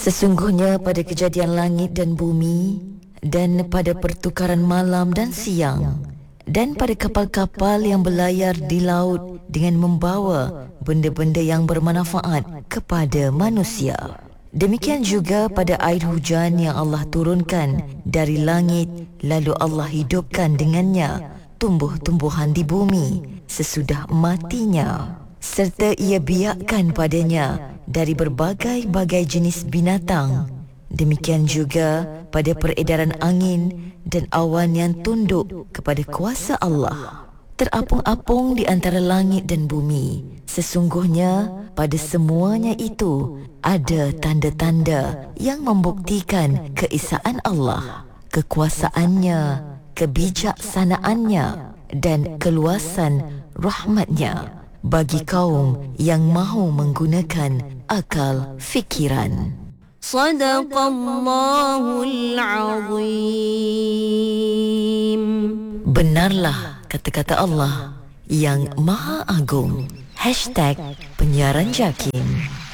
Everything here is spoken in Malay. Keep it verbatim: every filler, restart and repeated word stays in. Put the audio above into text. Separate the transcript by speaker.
Speaker 1: Sesungguhnya pada kejadian langit dan bumi, dan pada pertukaran malam dan siang, dan pada kapal-kapal yang berlayar di laut dengan membawa benda-benda yang bermanfaat kepada manusia. Demikian juga pada air hujan yang Allah turunkan dari langit, lalu Allah hidupkan dengannya tumbuh-tumbuhan di bumi sesudah matinya, serta ia biakkan padanya dari berbagai-bagai jenis binatang. Demikian juga pada peredaran angin dan awan yang tunduk kepada kuasa Allah. Terapung-apung di antara langit dan bumi. Sesungguhnya pada semuanya itu ada tanda-tanda yang membuktikan keesaan Allah, kekuasaannya, kebijaksanaannya dan keluasan rahmatnya bagi kaum yang mahu menggunakan akal fikiran. Sadaqallahul Azim. Benarlah kata-kata Allah yang Maha Agung. Hashtag Penyiaran Jakim.